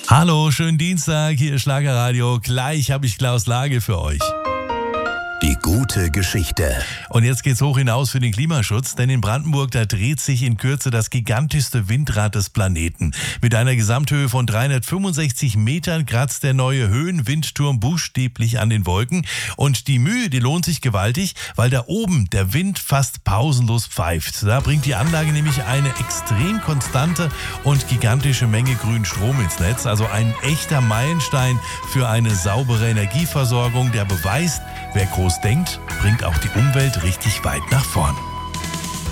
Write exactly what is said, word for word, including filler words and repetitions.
Hallo, schönen Dienstag, hier ist Schlagerradio. Gleich habe ich Klaus Lage für euch. Die gute Geschichte. Und jetzt geht's hoch hinaus für den Klimaschutz, denn in Brandenburg, da dreht sich in Kürze das gigantischste Windrad des Planeten. Mit einer Gesamthöhe von dreihundertfünfundsechzig Metern kratzt der neue Höhenwindturm buchstäblich an den Wolken. Und die Mühe, die lohnt sich gewaltig, weil da oben der Wind fast pausenlos pfeift. Da bringt die Anlage nämlich eine extrem konstante und gigantische Menge grünen Strom ins Netz. Also ein echter Meilenstein für eine saubere Energieversorgung, der beweist, wer groß denkt, bringt auch die Umwelt richtig weit nach vorn.